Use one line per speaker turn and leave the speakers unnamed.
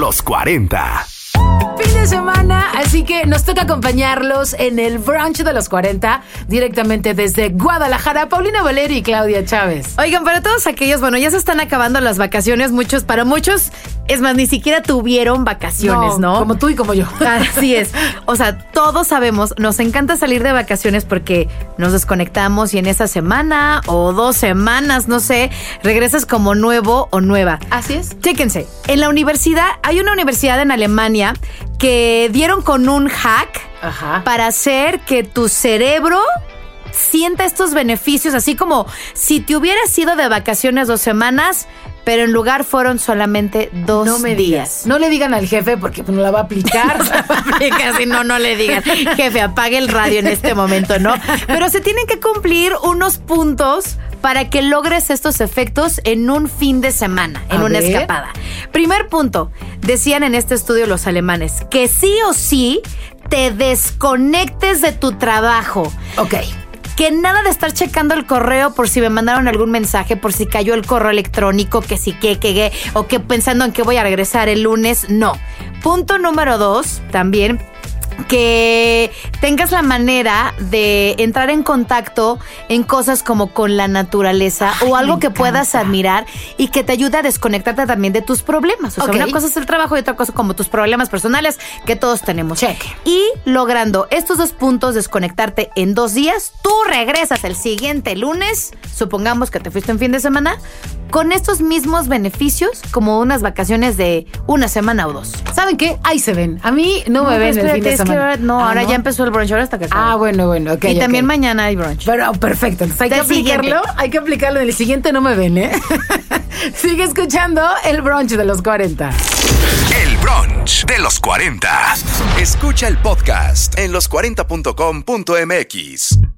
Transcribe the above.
los 40.
Fin de semana, así que nos toca acompañarlos en el brunch de los 40, directamente desde Guadalajara, Paulina Valerio y Claudia Chávez.
Oigan, para todos aquellos, bueno, ya se están acabando las vacaciones, para muchos, es más, ni siquiera tuvieron vacaciones, ¿no?
Como tú y como yo.
Así es. O sea, todos sabemos, nos encanta salir de vacaciones porque nos desconectamos y en esa semana o 2 semanas, no sé, regresas como nuevo o nueva.
Así es.
Chéquense, en la universidad, hay una universidad en Alemania que dieron con un hack para hacer que tu cerebro sienta estos beneficios, así como si te hubieras ido de vacaciones 2 semanas, pero en lugar fueron solamente 2 días.
No le digan al jefe porque no la va a aplicar.
No le digan, jefe, apague el radio en este momento, ¿no? Pero se tienen que cumplir unos puntos para que logres estos efectos en un fin de semana, en una escapada. Primer punto, decían en este estudio los alemanes, que sí o sí te desconectes de tu trabajo.
Ok.
Que nada de estar checando el correo por si me mandaron algún mensaje, por si cayó el correo electrónico, que si que, o que pensando en que voy a regresar el lunes. No. Punto número 2, también, que tengas la manera de entrar en contacto en cosas como con la naturaleza o algo que puedas admirar y que te ayude a desconectarte también de tus problemas. O sea, una cosa es el trabajo y otra cosa como tus problemas personales que todos tenemos.
Check.
Y logrando estos 2 puntos, desconectarte en 2 días, tú regresas el siguiente lunes, supongamos que te fuiste en fin de semana, con estos mismos beneficios como unas vacaciones de 1 semana o 2.
¿Saben qué? Ahí se ven. A mí no me ven el fin de semana.
Ahora ya empezó el brunch, ahora hasta que acabe.
Bueno, ok.
Y también mañana hay brunch.
Pero perfecto, entonces hay que aplicarlo. En el siguiente no me ven, ¿eh? Sigue escuchando el brunch de los 40.
El brunch de los 40. Escucha el podcast en los40.com.mx.